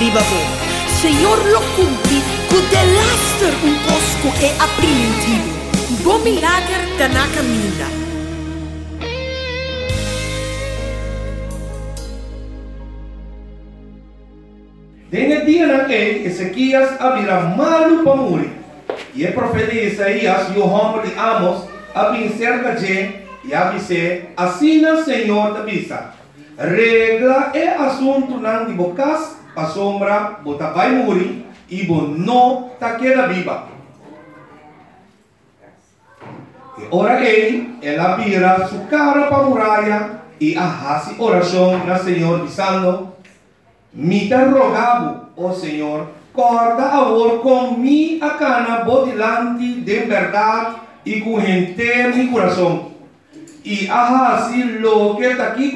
ribabo. Senhor lo cumpri, cu delaster un cosco e aprimentivo. Bo milagre da na caminha. Nel dia naquele, Ezequias abrirá malu para morir. E o profeta Isaías e o homem de Amos abrim cerca de e avise, assim o Senhor te avisa. Regla é assunto não de bocas, a sombra, bota vai morir e bo não ta queda viva. E ora ela vira sua cara para a muralha e arrasa oração na Senhor dizendo: me te rogavo, ó Senhor, corda agora com mi a cana bodilante de verdade e com gente mi coração. E assim lo que está aqui,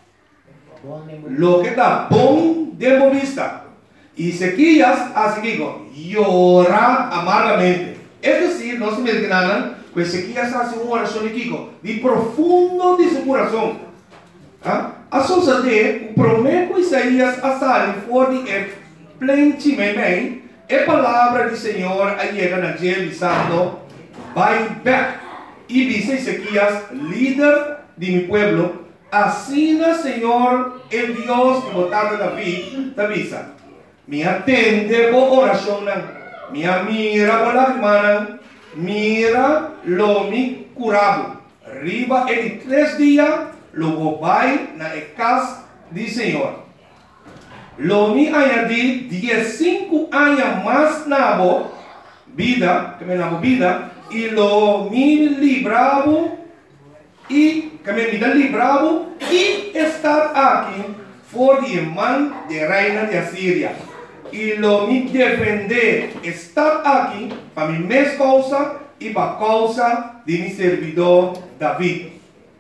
lo que está bom de vista. E Ezequias, assim llora amargamente. Es decir, no se me enganan, que Ezequias hace uma oração de profundo de seu coração. A sociedade, o prometo Isaías a sair fora de plenamente, a palavra do Senhor a chega na gente dizendo: vai back. E dice Ezequias, líder de mi pueblo, assim o Senhor, el Dios de botar David, te avisa: me atende por oração, me mira por lágrimas, mira lo mi curado. Riba en 3 días, lo vai na casa do Senhor. Lo mi añadí 15 años más na vida, que me na vida, e lo mi libravo e que me vida libravo e estar aqui for de mão de reina de Asiria. E lo mi defender estar aqui para mi mes causa e para causa de mi servidor David.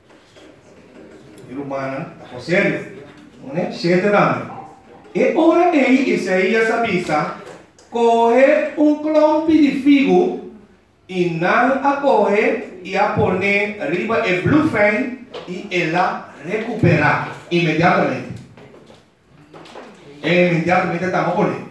Humana, está sério, não é? Cheio e ora Isaías avisa: coge clompe de figo e não a coge e a poner arriba el blufen e ela recuperar imediatamente. Imediatamente estamos poniendo.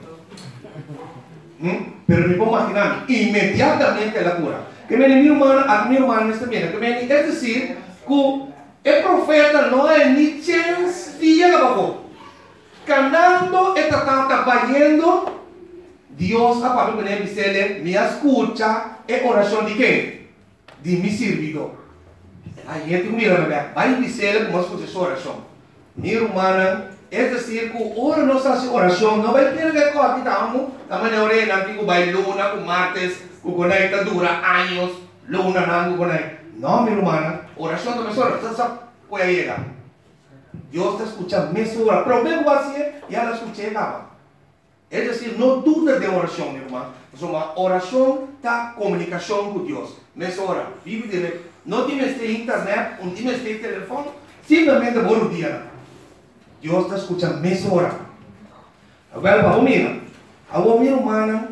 Pero me puedo imaginar, imediatamente la cura. Que me mi hermano está bien. Es decir, que el profeta no hay ni chance de llegar abajo. Canando está trabajando, Dios a papel que me escucha en oración de qué? De mi servidor. Aí gente mira, vai dizer como escucha essa oração. Minha irmã, é decir, que ora nossa oração não vai ter que cortar tamo, também na orelha que vai luna, com martes, que conecta dura anos, luna não conecta. Não, minha irmã, oração também só, você pode chegar. Deus está escutando mesmo hora, pero mesmo assim, já la escutei acaba. É decir, não duda de oração, minha irmã. Uma oração da comunicação com Deus. Mesmo hora, vive dele. Não tienes de internet, não tienes de telefone, simplesmente bom dia. Deus está escutando mesmo hora. Agora, vamos mirar. Agora, minha irmã,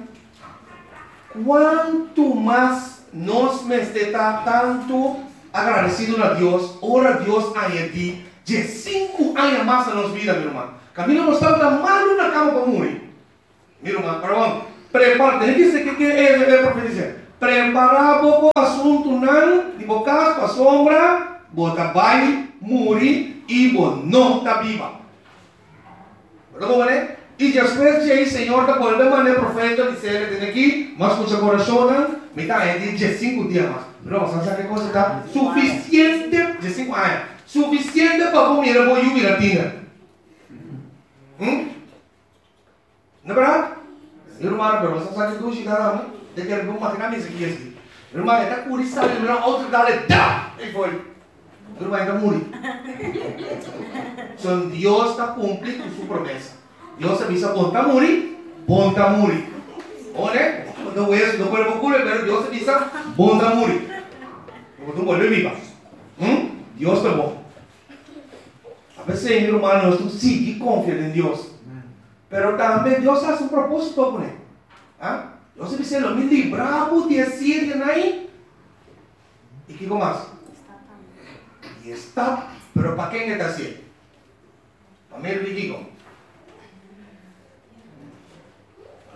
quanto mais nós está tanto agradecido a Deus, ora Deus añade de 5 anos mais na nossa vida, minha irmã. Camino não está mal na cama para morrer. Minha irmã, perdão, prepara, tem que ser que é profetizar. Preparar o assunto não, de bocas para a sombra, bota vai, morrer e não está viva. Perdão, né? E depois de aí, Senhor, da volta maneira profeta dizer, tem aqui, mas com seu coração, me está aí de 5 dias mais. Não, você sabe que coisa está suficiente de 5 anos. Suficiente para comer a boa e latina. Não é verdade? Irmão, pero você sabe que tu chegará, né? De que vamos imaginar isso aqui. Irmão, está curioso, irmão, outro dá-lhe, dá! E foi. Irmão, está morrendo. Então, Deus está cumprindo sua promessa. Deus avisa, bom está morrer. Olha, não é isso, não pode ocurrir, mas Deus avisa, bom está morrer. Então, volve viva. Deus está bom. A veces, mi hermano, tú sí confías en Dios. Pero también Dios hace un propósito con él. Dios dice, lo mismo libramos de Asiria ahí. ¿Y qué más? Y está. Pero ¿para quién está haciendo? Para mí, digo.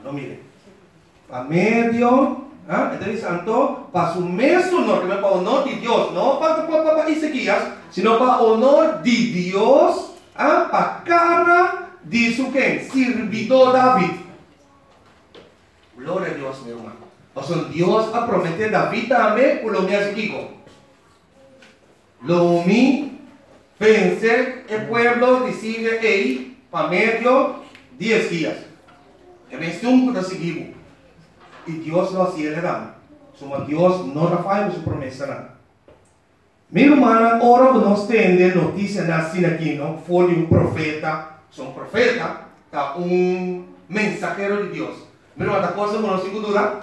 No, mire. Para medio, entonces santo, para su mesmo honor, que para honor de Dios, no para Ezequías, sino para honor de Dios, para cara de su quem? Servidor David. Gloria a Dios, mi hermano. O sea, Dios ha prometido David también, por lo mío Kiko. Lo mi pensé el pueblo decide ahí para medio 10 días. Que me estuvo de seguimos. Y Dios lo hacía le dan. Somos Dios no falla su promesa. Mi hermana, ahora nos tiene noticia así aquí, ¿no? Fue de un profeta, son profeta, está un mensajero de Dios. Mi hermana, la cosa no tengo duda.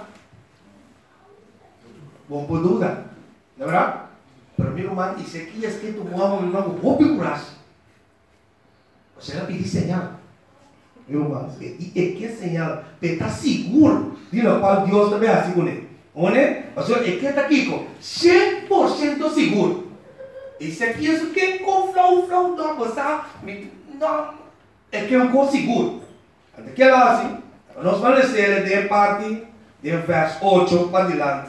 Bom por duda, ¿de verdad? Pero mi hermano, y sé que es que tu mamá, mi hermano, vos picuras. O sea, le pedí señal. Mi hermano, y que señal, te está seguro de lo cual Dios te ve así con él. O sea, es que está aquí con 100% seguro. Y si aquí es que con flow, no, pues no, es que es un co seguro. Antes que lo así, nos van a decir de parte de verso 8 para adelante.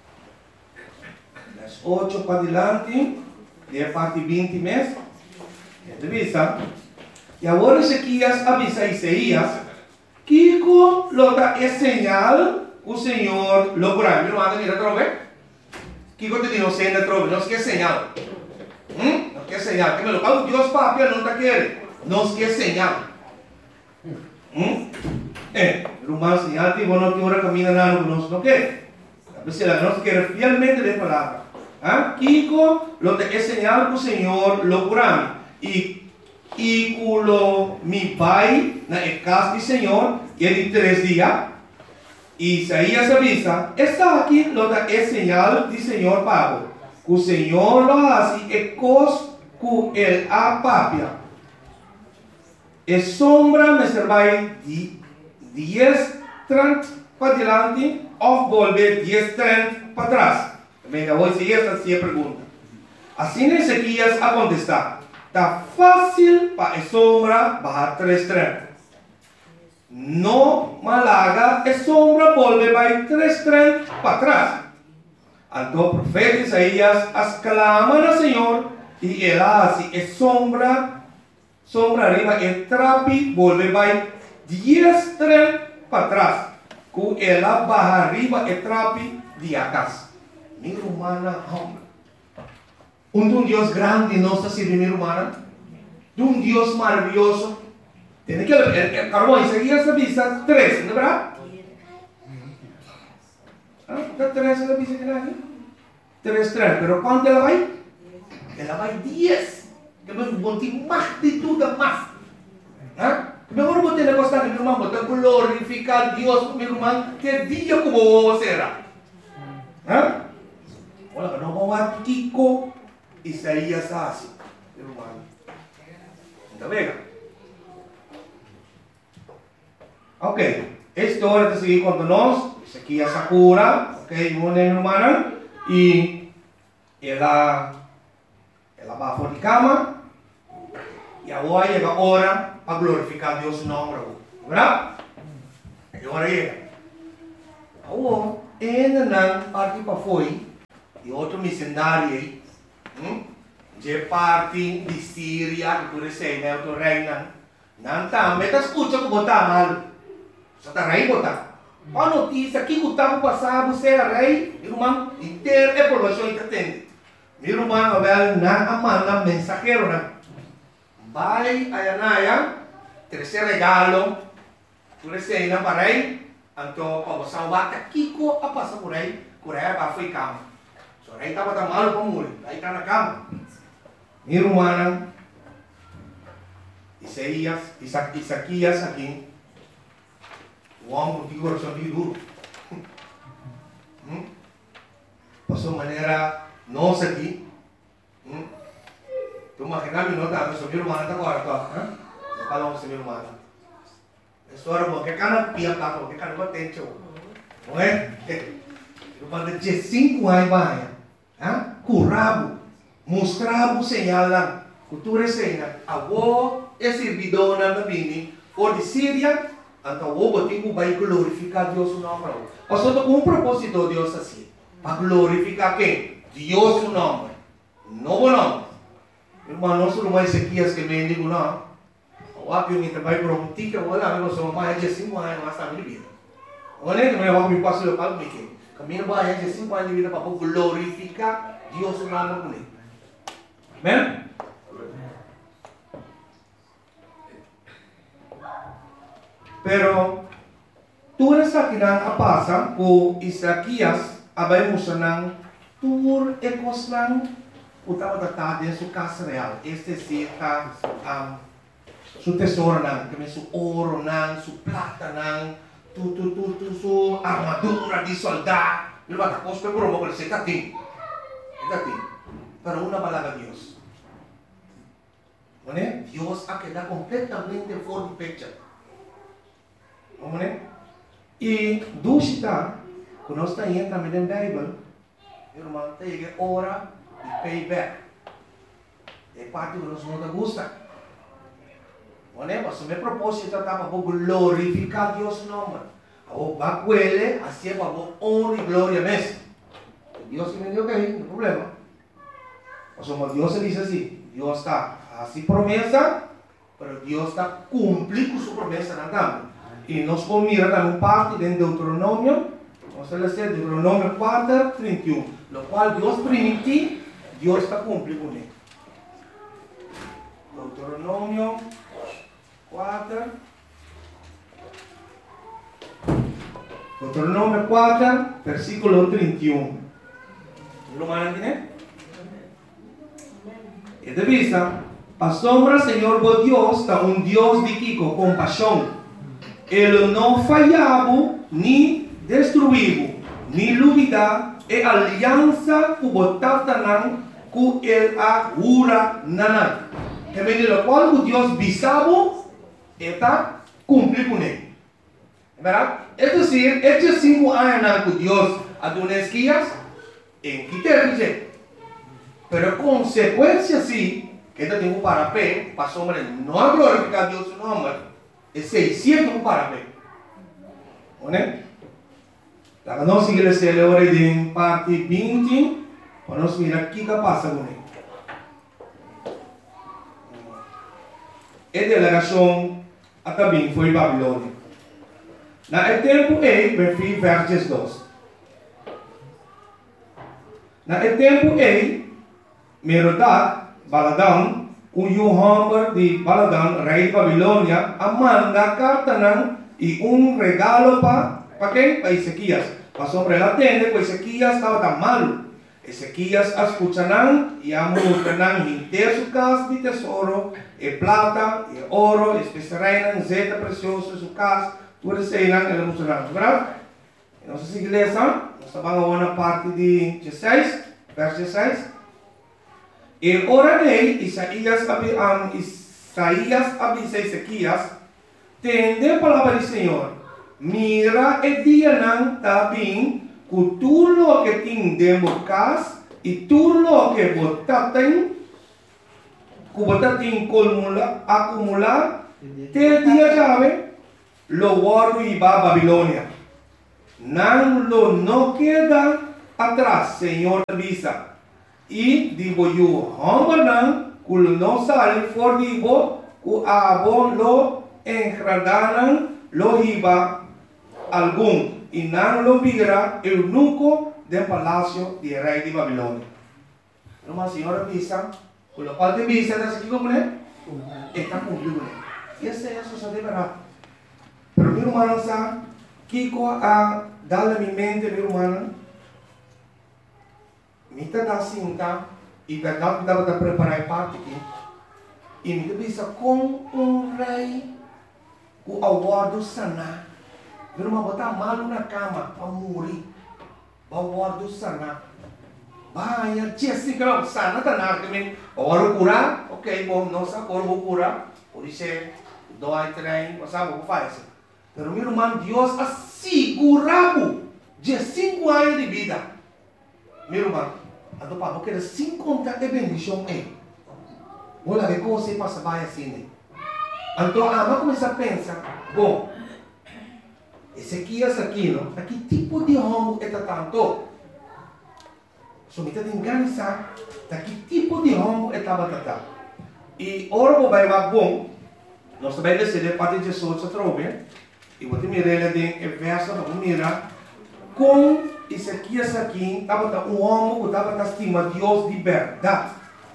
Verso 8 para adelante, de parte 20 meses. Entrevista. Y ahora Ezequías avisa a Isaías que lo da es señal o Señor lo curará. Mira, manda mira otra vez. Kiko te dice, no sé, no es que es señal. No es que es señal. Que me lo pago Dios papi, no te quiere. No es que es señal. Rumano señal que bueno que ahora camina nada, no quiere. A veces la no quiere fielmente de palabra. Kiko lo da es señal o Señor lo curará. Y culo mi pai na casa del Señor, y de 3 días, Isaías avisa, está aquí lo da es señal del Señor Pablo, que el Señor lo hace e cos que el apapia. Es sombra me servai 10:30 para adelante, o volver 10:30 para atrás. Venga, voy a seguir esta pregunta. Así Ezequías a contestar. Está fácil para a sombra bajar 3:30. No malaga, a sombra volve vai 3:30 para atrás. Então o profeta Isaías clama al Señor y él hace a sombra arriba, el trapi volve vai 10:30 para atrás. Que ela baja arriba el trapi de acá. Mi hermana, hombre. Un Dios grande no está sirviendo, mi hermana. De un Dios maravilloso. Tiene que el carbón Isaías avisa 3, ¿no verdad? ¿Está 3 la avisa que hay? 3, pero ¿cuánto ela vai? Ela vai 10. Que me bote más de tudo más. Mejor bote la cosa que mi hermano, bote glorificar a Dios, mi hermano, que día como será. Olha, não vamos a Kiko. Isaías hace, hermano. ¿Está bien? Ok, esta hora de seguir con nosotros, Ezequías Sakura, ok, una hermana, y ella va por la cama, y ahora llega la hora para glorificar a Dios su nombre, ¿verdad? Y ahora llega. Ahora, en la parte para foi, y otro misionario, de parte de Síria, que tu sei, né, o reina, não tá, mas tá escuta que botar mal, só tá rei botar. A notícia que o tempo passado você é rei, irmão, inteira é população entende. Meu irmão, Abel, na amanda mensageiro, né? Vai a Anaya, terceiro regalo, tu sei, não para rei, então para você bata Kiko a passar por aí, para africano. Só rei tava tão malo para morrer, aí tá na cama. Mi hermana, Isaías aquí, o hombre contigo corazón muy duro. Por su manera, no sé aquí. Tú imaginas mi nota, mi hermana está guardada. No calamos mi hermana. Esto era porque cada pia plata, porque cada uno tem show. Não é? Eu mandei 5 anos vai, currabo. Mostrava o señal, cultura señal, avó é servidora da bini, ou de Síria, Então, o tempo vai glorificar Deus o nome. Pastor, com um propósito de Deus assim. Para glorificar quem? Deus o nome. Não o nome. Irmão, nós não mais Ezequias que me digo não. O aqui eu me trabalho por um tique, eu vou lá, eu sou mais de 5 anos, mas está me vida. Olha que eu me passo o palco aqui. Caminho vai de 5 anos de vida para glorificar Deus o nome comigo. Amém? Pero tudo isso que não passa com Isaías, abrimos não tudo é coisa o estava tratado em sua casa real. Este se está su tesouro não, que su ouro não, su plata não, sua armadura de soldado. Ele vai estar posto para o mundo, você está tem, para uma palavra de Deus. Deus ha quedado completamente fora de picture. E dúvida, quando nós estamos entrando na Bíblia, irmão, tem hora de payback. É parte que nós não gosta. Mas o meu propósito é para glorificar Deus nome. O bacuele, assim é para honra e glória mesmo. Deus me deu que não tem problema. Mas Deus diz assim, Deus está assim promessa, mas Deus está cumprindo sua promessa na campo. E nós vamos mirar uma parte de Deuteronômio, vamos ler Deuteronômio 4, 31, no qual Deus permitiu, Deus está cumprindo com ele. Deuteronômio 4, Deuteronômio 4, versículo 31. Lo mandan, né? E de vista, a sombra, Senhor, vos Deus, está Deus de que com compaixão. Ele não falhava, nem destruiu, nem duvida, e aliança que botava não, que ele agura não. Que me diz, quando Deus bisava, está cumprido com ele. É verdade? É dizer, estes 5 anos que Deus adonesquias, em que tem dizer. Pero consequência sim, que eu tenho para pé, para sombra, não glorificar Deus o nome. É 600 para bem. Né? Então, nós igreja agora em parte 20, para nós mirar o que passa com ele. A delegação também foi Babilônia. Na tempo versos 2. Na tempo Merodach, Baladão, o Hamber de Baladan, rei de Babilônia, manda carta e regalo para quem? Para Ezequias. Passou para ela atender, porque Ezequias estava tão mal. Ezequias escuta e mostra inteiro sua casa de tesouro, e plata, e ouro, especiarias, zeta preciosa, sua casa, tudo isso ele mostra. Verdade? Nossa igreja, nós estamos na parte de 16, verso 16. E ora Isaías avisa Ezequias, tende a palavra do Senhor, mira e dia também, que tudo o que tem dentro de casa, e tudo o que você tem acumular, te dia chave, lo guardo e va a Babilônia. Não queda atrás, Senhor avisa. E digo eu, Hambanan, que não sale for digo, que abo lo engradaram, lo riba algum, e não lo vira eunuco do palácio de rei de Babilônia. Uma senhora visa, com o qual te visa, está aqui como é? Está cumprido. E essa é a sociedade verdade. Pero meu irmão sabe, Kiko a dar a minha mente, meu irmão, Mita da cinta e verdade dapat preparar parte aqui. E me bisa com rei o awardo sana. Vira uma botar malu na cama para morrer. Awardo sana. Vai, Jessica, sana tá na também. Awardo curar, ok, bom, nossa cor vou curar. Por isso dói trem, sabe o que faz? Pero meu irmão, Deus assegurou de 5 anos de vida. Meu irmão, então, para porque sem contar a bendição é. Olha que coisa passa vai assim. Então, a começa a pensar, bom, Ezequias aqui, não? Aqui tipo de homem é tanto. So, kita tinganisa, que tipo de homem é tabatata. E ora o vai bom, nós também decidimos parte de Jesus a trobe. E vou te mirar de verso, vamos mirar com Ezequias aqui, tabata homem que tabata estima Deus de verdade.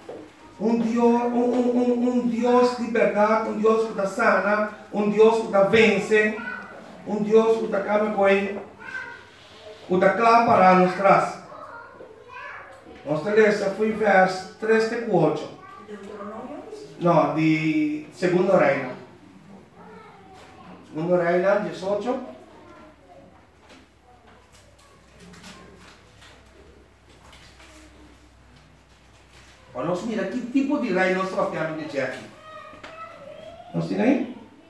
Deus de verdade, Deus que está sana, Deus que está vence, Deus que está calma com ele, que está claro para nos traz. Nossa letra foi verso 3 de 8. Não, de Segundo Reino. Segundo Reino, 18. Vamos mirar que tipo de reino nós vamos dizer aqui. Nós temos aí?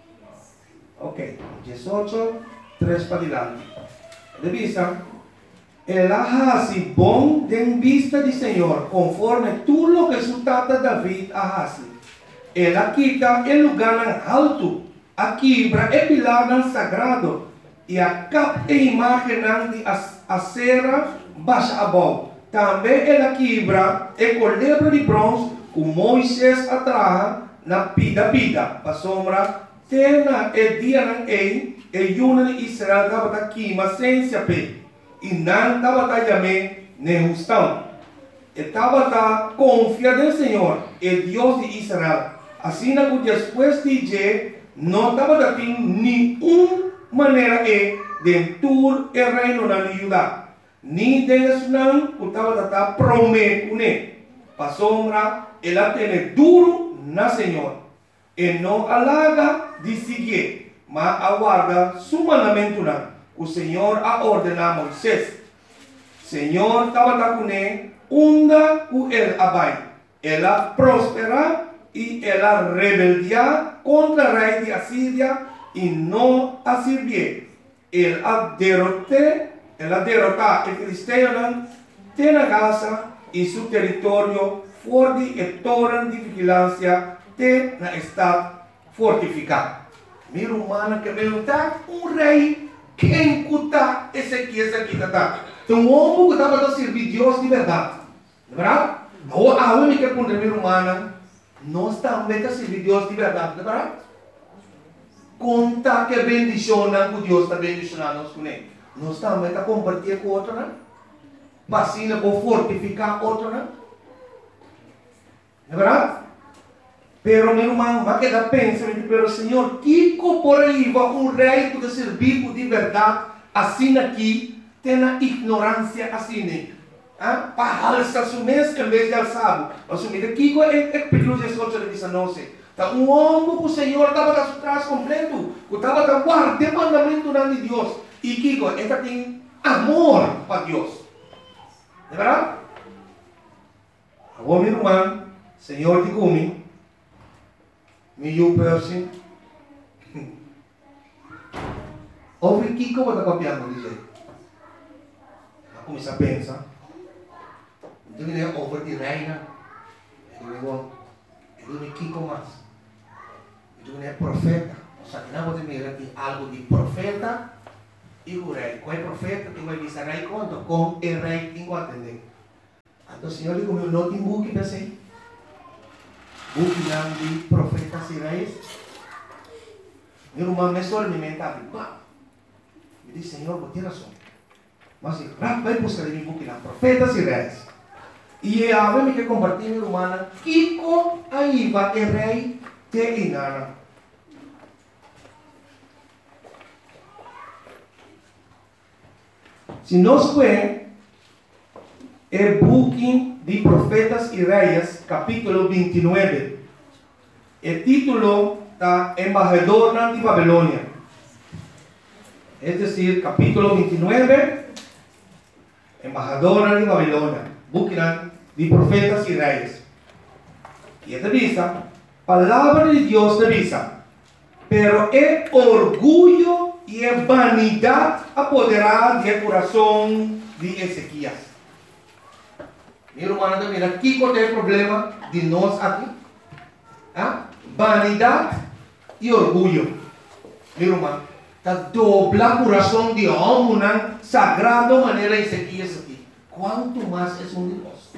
Ok, 18, 3 para diante. De vista, ela hace bom em vista do Senhor, conforme tudo o que su tata David hace. Ela quita o lugar alto, a quebra e pilar sagrado, e a capa e imagem de acera baixa abaixo. Também ela quebra e colebra de bronze, que Moisés atraja na pida, para sombra, tena e dia não e yuna de Israel estava aqui, mas sem se ape. E não estava também nem justão. Estava confiado no Senhor, o Deus de Israel. Assim que depois de dizer, não estava tendo nenhuma maneira de tur o reino na Judá. Nem deles não, que estava prometendo. Para sombra, ela tem duro na Senhor. E não alaga de seguir, mas aguarda su mandamento não. O Senhor a ordenar a Moisés. Senhor estava com ele, unda com ele abai. Ela prospera e ela rebeldia contra o rei de Assíria e não a servir. Ela derrota o cristão tem na Gaza e seu território fora de torre de vigilância tem na estado fortificado. Minha humana que perguntar rei quem cuta Ezequias aqui tá. Então o homem que estava a servir Deus de verdade, não é verdade? A única que minha humana nós também a servir Deus de verdade, não é verdade? Conta que bendiciona que Deus está bendicionando nós com ele. Nós também a compartilhar com outro, né? Vacina para fortificar outro, né? Não é verdade? Pero meu irmão, vai quedar pensando, pero Senhor, que por aí vai rei que servir de verdade, assim aqui, tem a ignorância assim, para alçar su mês em vez de alçar. Assumir que é perigoso de sorte de 19. Tá homem que o Senhor estava atrás completo, que estava guardando o mandamento de Deus. E que ele tem amor para Deus. Não é verdade? Agora, meu irmão, Senhor te come. Meio person. Ouve que eu vou copiando dizer. Eu comecei a pensar. Então ele é over de reina. Ele é Kiko mais. Então ele é profeta. Só que não vou ter algo de profeta e o rei. Qual é profeta? Que vai dizer rei quanto? Com o rei tem que atender. Então o Senhor diz como não tem buque para ser. Bukilang di profeta si reis. Meu irmão me só me mentava. Me disse, Senhor, vou ter razão. Mas vai buscar em bukilang profeta si reis. E a me que compartilhar meu irmão, Kiko aí vai o rei te engana. Se nós vemos o booking de Profetas e Reis, capítulo 29. O título está Embajador de Babilônia. Es decir, capítulo 29, Embajador de Babilônia. Booking de Profetas e Reis. E esta diz, palavra de Deus te diz, pero é orgulho e é vanidade apoderar do coração de Ezequias. Meu irmão, mira, aqui qual é o problema de nós aqui? Vanidade e orgulho. Meu irmão, está dobla corazón de hombre, sagrado manera Ezequías aquí. ¿Cuánto más es un Dios?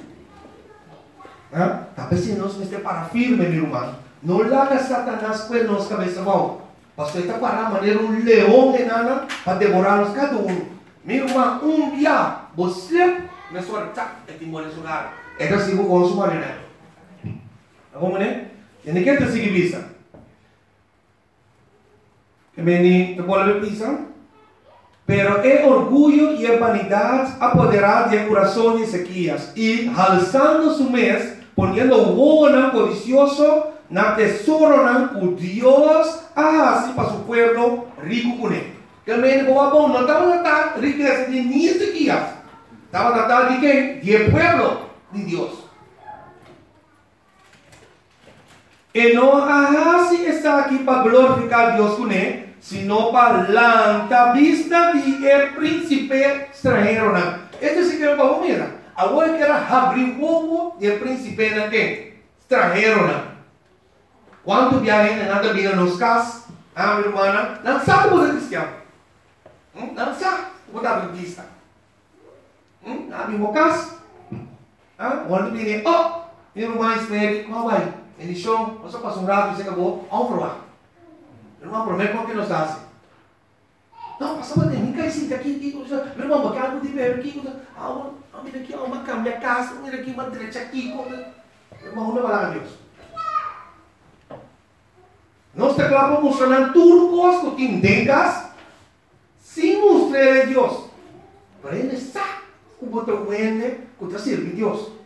Tal vez si nos para firme, mi hermano. No le haga Satanás pues nos cabeza bajo. Pastor está para manera un león enana para devorarnos cada uno. Mi hermano, un día, você me suelta el timón en su lugar. Esto sigo con su manera. ¿Cómo es? Tiene que te sigue visa. Que me te vuelve pisa. Pero el orgullo y la vanidad apoderaron del corazón de Ezequías y alzando su mes, poniendo huevo codicioso, na tesoro por Dios, así para su pueblo rico con él. Que me dijo, no estaba tratando riqueza de ni Ezequías, estaba tratando de qué? De pueblo de Dios. Y no así está aquí para glorificar a Dios con él, sino para la vista de el príncipe extranjero. Esto sí que vamos a mirar. Ahora que era abrir huevo del príncipe extranjero. ¿Cuántos viajes en nada vienen los casas? Mi hermana, no sabe por cristiano. No sabe por adventista. A mi casa. Quando viene, mi hermana espera, ¿cómo va? Ele chão, você passa rato e você acabou, vamos provar. Meu irmão, promete como que nos hace. Não, passa para mim, cai sim, aqui, meu irmão, bacana, de ver aqui, mira aqui, uma cama, casa, mira aqui, uma direita aqui, meu irmão, não vai lá, Deus. Nós te claro mostrando tudo que entendas, sem mostrar a Deus. Para ele sabe como te vende, como te sirve Deus.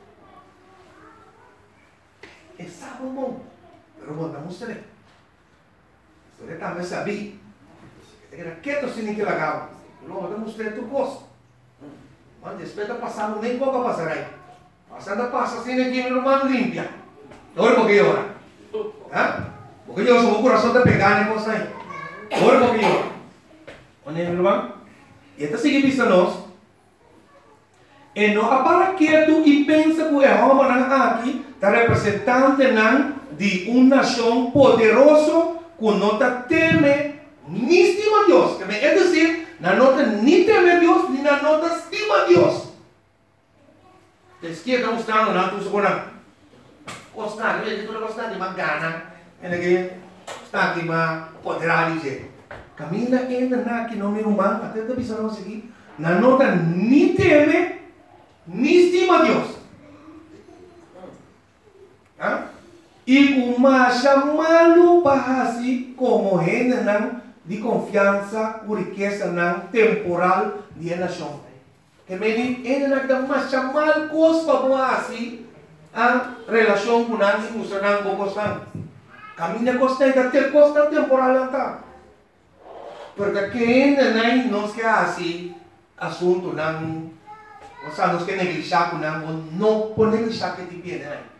Sabe bom, pero bom, não mostrei. Você também sabia. Era quieto sem que lagava. Não, eu mostrei tu gosto. Mas depois de passar, nem pouco passar aí. Passando passa assim aqui, meu irmão limpia. Olha porque ora. Porque eu sou o coração de pegar nem coisa aí. Olha porque ora. Olha, meu irmão. E esta sigue vista nós. E não para quieto e pensa que é homem aqui. Está representante de una nación poderoso que no teme ni estima a Dios. Es decir, no ni teme a Dios ni no estima a Dios. La izquierda está mostrando nada, tú supones. Costa, tú le costa de más gana. En el que está aquí más poderoso. Camila entra aquí no me humano, hasta te pisamos aquí. No ni teme ni estima a Dios. E uma chamá-lo para assim como gente de confiança, por riqueza temporal de nação. Que me diz, ele não dá uma chamar coisa para assim a relação com nós e mostrando com coisa. Caminha coisa e ter coisa temporal tá. Porque quem não quer assim assunto não, ou seja, não quer negligenciar com não pode negligenciar que te viene.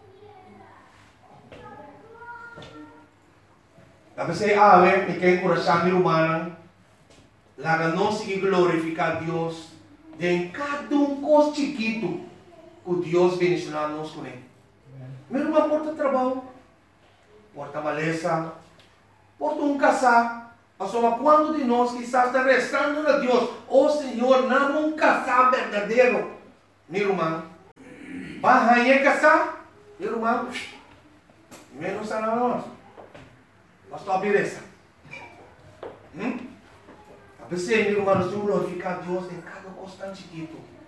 Talvez a ver, me quer coração de humano, lá não se glorificar a Deus, de cada coisa chiquito, que Deus bendicionar nos com ele. Meu irmão, porta trabalho, porta maleza, porta casar. Só quando de nós quizás está restando a Deus, Senhor, não casar verdadeiro, meu irmão. Vai casar, meu irmão, menos a nós. Pastor Abireza. A pessoa, meu irmão, nós temos que glorificar a Deus em cada coisa tão chiquito.